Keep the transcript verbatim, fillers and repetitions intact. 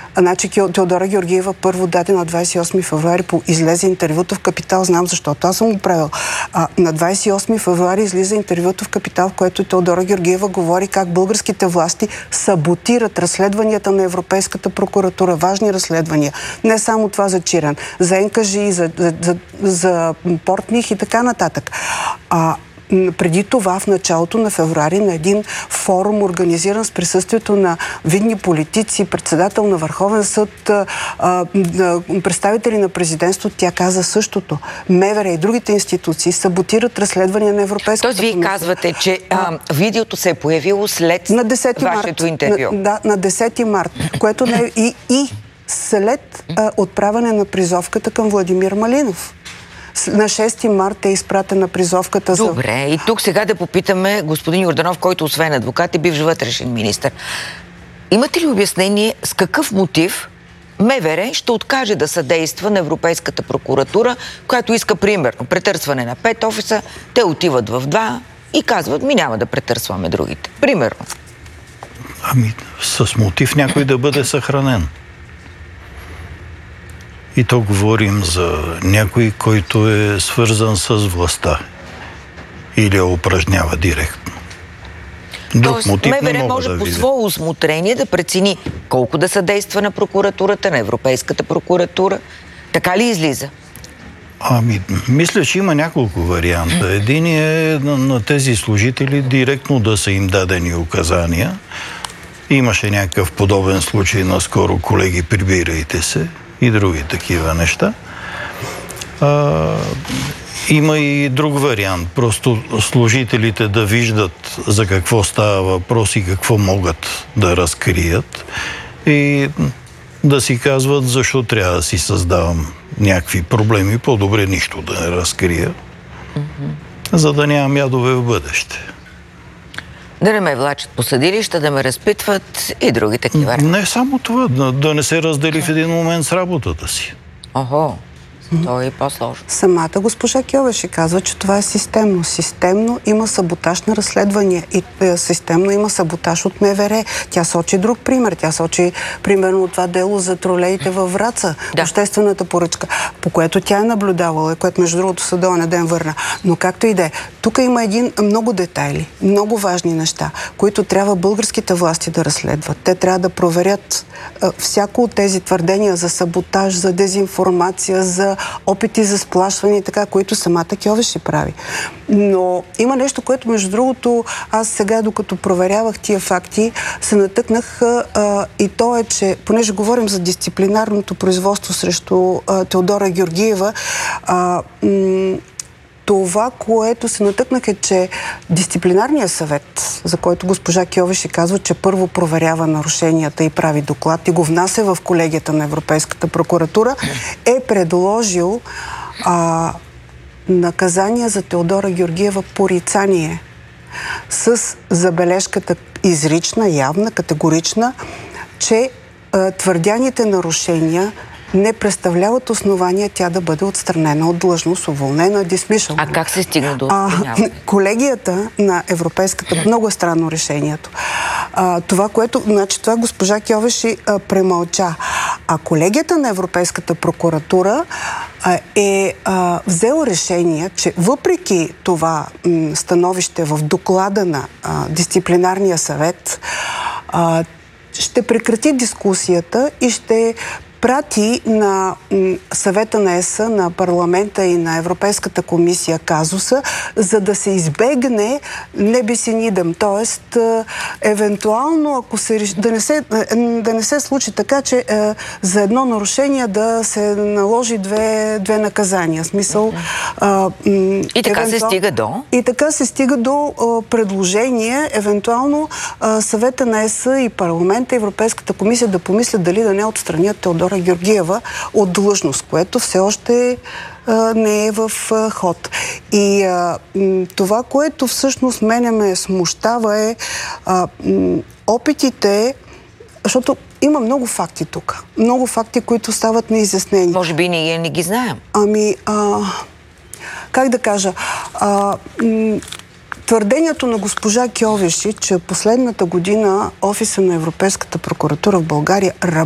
Значи Теодора Георгиева първо даде на двадесет и осми февруари по излезе интервюто в Капитал, знам защото аз съм го правил. А, на двадесет и осми февруари излиза интервюто в Капитал, в което Теодора Георгиева говори как българските власти саботират разследванията на Европейската прокуратура. Важни разследвания. Не само това за Чирен, за Ен Ка Жи, за, за, за, за Портних и така нататък. А преди това, в началото на февруари, на един форум, организиран с присъствието на видни политици, председател на Върховен съд, а, а, представители на президентството, тя каза същото. Ме Ве Ре и другите институции саботират разследвания на Европейската комисия. Тоест, вие казвате, че а, видеото се е появило след на десети вашето март, интервю. На, да, на десети март, което не е и, и след а, отправяне на призовката към Владимир Малинов. На шести март е изпратена призовката за... Добре, и тук сега да попитаме господин Йорданов, който освен адвокат е бивш вътрешен министър. Имате ли обяснение с какъв мотив Ме Ве Ре ще откаже да съдейства на Европейската прокуратура, която иска примерно претърсване на пет офиса, те отиват в два и казват, ми няма да претърсваме другите. Примерно. Ами, с мотив някой да бъде съхранен. И то говорим за някой, който е свързан с властта или я упражнява директно. Друг Тоест, мотив Ме Ве Ре не мога може да по видя. свое усмотрение да прецени колко да съдейства на прокуратурата, на Европейската прокуратура. Така ли излиза? Ами, мисля, че има няколко варианта. Един е на, на тези служители директно да са им дадени указания. Имаше някакъв подобен случай наскоро, колеги, прибирайте се. И други такива неща. А, има и друг вариант. Просто служителите да виждат за какво става въпрос и какво могат да разкрият. И да си казват, защо трябва да си създавам някакви проблеми. По-добре нищо да не разкрия, mm-hmm. за да нямам ядове в бъдеще. Да не ме влачат по съдилища, да ме разпитват и други такива. Не само това, да, да не се раздели в един момент с работата си. Охо, то е и по-сложно. Самата госпожа Кьовеши казва, че това е системно. Системно има саботаж на разследвания и е, системно има саботаж от Ме Ве Ре. Тя сочи друг пример. Тя сочи примерно това дело за тролеите във Враца, да. Обществената поръчка, по което тя е наблюдавала, което между другото съдова на ден върна. Но както и да е, тук има един много детайли, много важни неща, които трябва българските власти да разследват. Те трябва да проверят е, всяко от тези твърдения за саботаж, за дезинформация, за опити за сплашване и така, които самата Кьовеши прави. Но има нещо, което между другото аз сега, докато проверявах тия факти, се натъкнах а, и то е, че понеже говорим за дисциплинарното производство срещу а, Теодора Георгиева, а, м- това, което се натъкнах е, че дисциплинарният съвет, за който госпожа Кьовеши казва, че първо проверява нарушенията и прави доклад и го внася в колегията на Европейската прокуратура, е предложил а, наказание за Теодора Георгиева порицание с забележката изрична, явна, категорична, че а, твърдяните нарушения не представляват основания тя да бъде отстранена от длъжност, уволнена, дисмишъл. А как се стигна до отстраняване? Колегията на Европейската... Много е странно решението. А, това, което... Значи, това госпожа Кьовеши а, премълча. А колегията на Европейската прокуратура а, е а, взела решение, че въпреки това м, становище в доклада на а, дисциплинарния съвет, а, ще прекрати дискусията и ще прати на м, съвета на ЕС, на парламента и на Европейската комисия казуса, за да се избегне не би си нидъм. Тоест, е, евентуално, ако се, да, не се, е, да не се случи така, че е, за едно нарушение да се наложи две, две наказания. Смисъл... Е, м, и така евентуал... се стига до? И така се стига до е, предложение, евентуално е, съвета на ЕС и парламента, Европейската комисия да помислят дали да не отстранят Теодора Георгиева от длъжност, което все още а, не е в а, ход. И а, м, това, което всъщност мене ме смущава е а, м, опитите, защото има много факти тук. Много факти, които стават неизяснени. Може би ние не ги знаем. Ами, а, как да кажа, а, м, твърдението на госпожа Кьовеши, че последната година офиса на Европейската прокуратура в България